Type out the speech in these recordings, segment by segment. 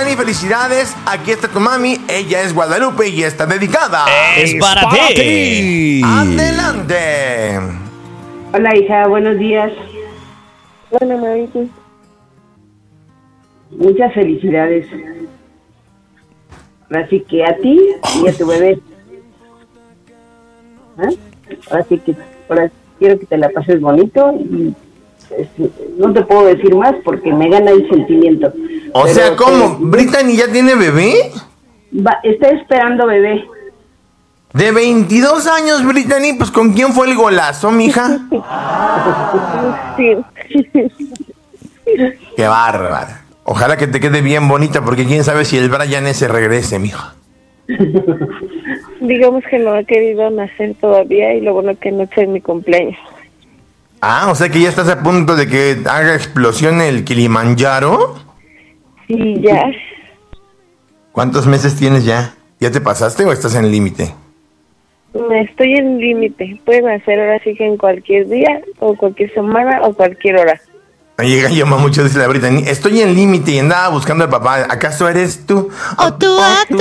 Brittany, felicidades. Aquí está tu mami. Ella es Guadalupe y está dedicada. Es para ti. Adelante. Hola, hija, buenos días. Hola, mami. Muchas felicidades. Así que a ti y a tu bebé. Así que ahora quiero que te la pases bonito y no te puedo decir más porque me gana el sentimiento. O sea, ¿cómo? ¿Brittany ya tiene bebé? Está esperando bebé. De 22 años, Brittany, pues ¿con quién fue el golazo, mija? Sí. Qué bárbara. Ojalá que te quede bien bonita porque quién sabe si el Brian ese regrese, mija. Digamos que no ha querido nacer todavía y lo bueno que no es mi cumpleaños. Ah, o sea que ya estás a punto de que haga explosión el Kilimanjaro. Sí, ya. ¿Cuántos meses tienes ya? ¿Ya te pasaste o estás en el límite? Estoy en límite. Pueden hacer ahora sí que en cualquier día, o cualquier semana, o cualquier hora. Llega llama mucho, dice la Brittany. Estoy en límite y andaba buscando al papá. ¿Acaso eres tú? O tú.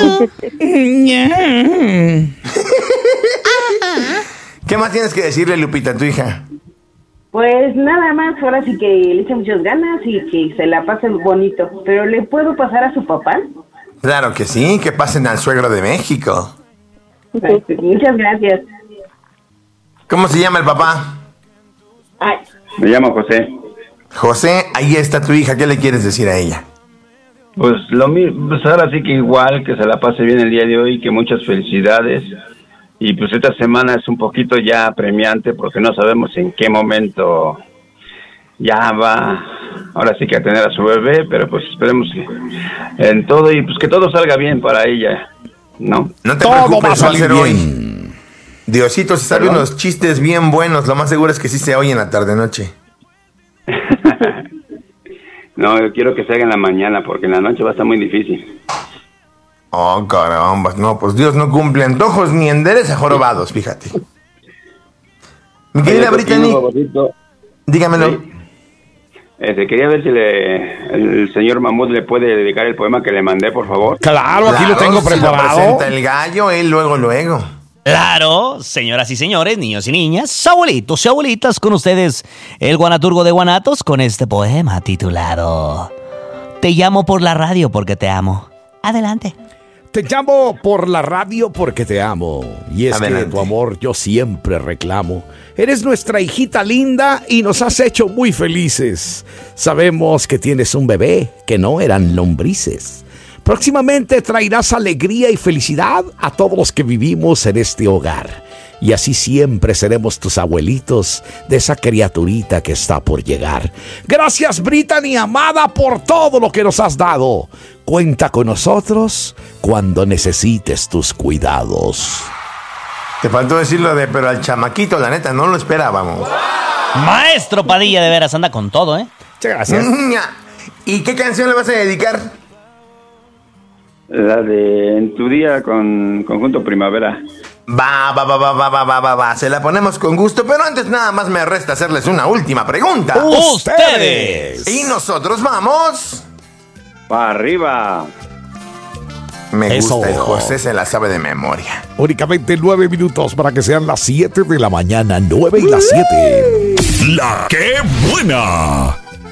¿Qué más tienes que decirle, Lupita, a tu hija? Pues nada más, ahora sí que le eche muchas ganas y que se la pase bonito. ¿Pero le puedo pasar a su papá? Claro que sí, que pasen al suegro de México. Muchas gracias. ¿Cómo se llama el papá? Ay. Me llamo José. José, ahí está tu hija. ¿Qué le quieres decir a ella? Pues lo mismo, pues ahora sí que igual, que se la pase bien el día de hoy, que muchas felicidades. Y pues esta semana es un poquito ya apremiante porque no sabemos en qué momento ya va, ahora sí que a tener a su bebé, pero pues esperemos en todo y pues que todo salga bien para ella, ¿no? No te preocupes, va a ser hoy. Diosito se sabe unos chistes bien buenos, lo más seguro es que sí se oye en la tarde-noche. No, yo quiero que se haga en la mañana porque en la noche va a estar muy difícil. Oh, caramba, no, pues Dios no cumple antojos ni endereza jorobados, fíjate. Mi querida Brittany, dígamelo. Sí. Quería ver si el señor Mamut le puede dedicar el poema que le mandé, por favor. Claro, aquí lo tengo preparado. Si lo presenta el gallo, él luego. Claro, señoras y señores, niños y niñas, abuelitos y abuelitas, con ustedes, el guanaturgo de Guanatos, con este poema titulado Te llamo por la radio porque te amo. Adelante. Te llamo por la radio porque te amo. Y es Adelante. que tu amor yo siempre reclamo. Eres nuestra hijita linda y nos has hecho muy felices. Sabemos que tienes un bebé, que no eran lombrices. Próximamente traerás alegría y felicidad a todos los que vivimos en este hogar. Y así siempre seremos tus abuelitos de esa criaturita que está por llegar. Gracias, Brittany, amada, por todo lo que nos has dado. Cuenta con nosotros cuando necesites tus cuidados. Te faltó decirlo pero al chamaquito, la neta, no lo esperábamos. Maestro Padilla, de veras, anda con todo, ¿eh? Muchas gracias. ¿Y qué canción le vas a dedicar? La de En tu día con Conjunto Primavera. Va. Se la ponemos con gusto, pero antes nada más me resta hacerles una última pregunta. ¡Ustedes! Y nosotros vamos... ¡Para arriba! Me Eso. gusta, el José se la sabe de memoria. Únicamente 9 minutos para que sean las 7 de la mañana. 9 y las 7. La que buena.